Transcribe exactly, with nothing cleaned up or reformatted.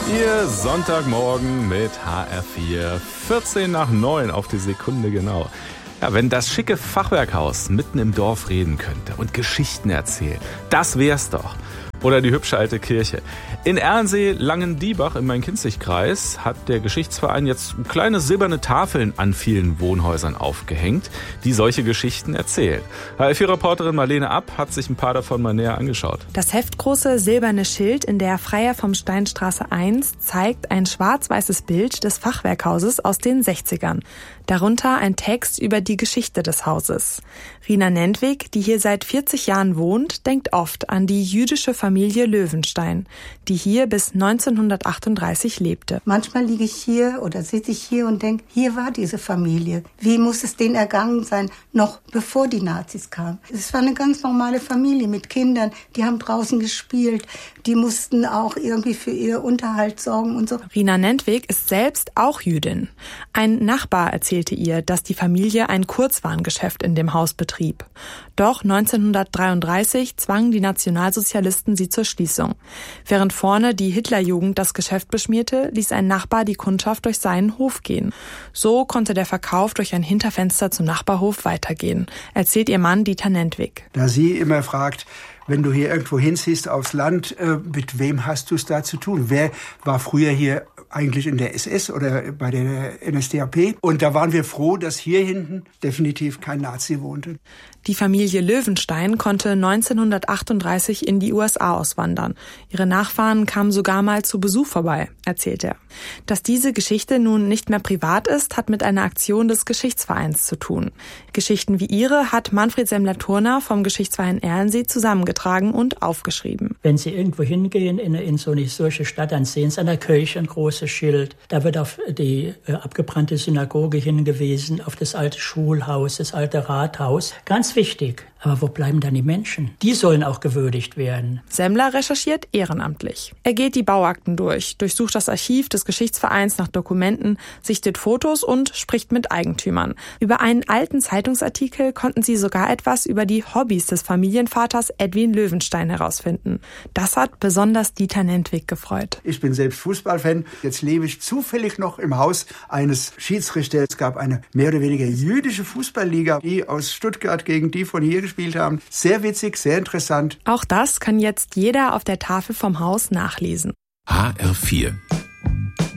Ihr Sonntagmorgen mit H R vier, vierzehn nach neun auf die Sekunde genau. Ja, wenn das schicke Fachwerkhaus mitten im Dorf reden könnte und Geschichten erzählen, das wär's doch. Oder die hübsche alte Kirche. In Erlensee-Langendiebach im Main-Kinzig-Kreis hat der Geschichtsverein jetzt kleine silberne Tafeln an vielen Wohnhäusern aufgehängt, die solche Geschichten erzählen. H R vier-Reporterin Marlene App hat sich ein paar davon mal näher angeschaut. Das heftgroße silberne Schild in der Freier vom Steinstraße eins zeigt ein schwarz-weißes Bild des Fachwerkhauses aus den sechzigern. Darunter ein Text über die Geschichte des Hauses. Rina Nentwig, die hier seit vierzig Jahren wohnt, denkt oft an die jüdische Familie Löwenstein, die hier bis neunzehnhundertachtunddreißig lebte. Manchmal liege ich hier oder sitze ich hier und denke, hier war diese Familie. Wie muss es denen ergangen sein, noch bevor die Nazis kamen? Es war eine ganz normale Familie mit Kindern, die haben draußen gespielt, die mussten auch irgendwie für ihr Unterhalt sorgen und so. Rina Nentwig ist selbst auch Jüdin. Ein Nachbar erzählte ihr, dass die Familie ein Kurzwarengeschäft in dem Haus betrieb. Doch neunzehnhundertdreiunddreißig zwangen die Nationalsozialisten sie zur Schließung. Während vorne die Hitlerjugend das Geschäft beschmierte, ließ ein Nachbar die Kundschaft durch seinen Hof gehen. So konnte der Verkauf durch ein Hinterfenster zum Nachbarhof weitergehen, erzählt ihr Mann Dieter Nentwig. Da sie immer fragt, wenn du hier irgendwo hinziehst aufs Land, äh, mit wem hast du es da zu tun? Wer war früher hier eigentlich in der S S oder bei der N S D A P? Und da waren wir froh, dass hier hinten definitiv kein Nazi wohnte. Die Familie Löwenstein konnte neunzehnhundertachtunddreißig in die U S A auswandern. Ihre Nachfahren kamen sogar mal zu Besuch vorbei, erzählt er. Dass diese Geschichte nun nicht mehr privat ist, hat mit einer Aktion des Geschichtsvereins zu tun. Geschichten wie ihre hat Manfred Semmler-Turner vom Geschichtsverein Erlensee zusammengetragen und aufgeschrieben. Wenn Sie irgendwo hingehen in, in so eine solche Stadt, dann sehen Sie an der Kirche ein großes Schild. Da wird auf die äh, abgebrannte Synagoge hingewiesen, auf das alte Schulhaus, das alte Rathaus. Ganz wichtig. Aber wo bleiben dann die Menschen? Die sollen auch gewürdigt werden. Semmler recherchiert ehrenamtlich. Er geht die Bauakten durch, durchsucht das Archiv des Geschichtsvereins nach Dokumenten, sichtet Fotos und spricht mit Eigentümern. Über einen alten Zeitungsartikel konnten sie sogar etwas über die Hobbys des Familienvaters Edwin Löwenstein herausfinden. Das hat besonders Dieter Nentwig gefreut. Ich bin selbst Fußballfan. Jetzt lebe ich zufällig noch im Haus eines Schiedsrichters. Es gab eine mehr oder weniger jüdische Fußballliga, die aus Stuttgart gegen die von hier gespielt haben. Sehr witzig, sehr interessant. Auch das kann jetzt jeder auf der Tafel vom Haus nachlesen. H R vier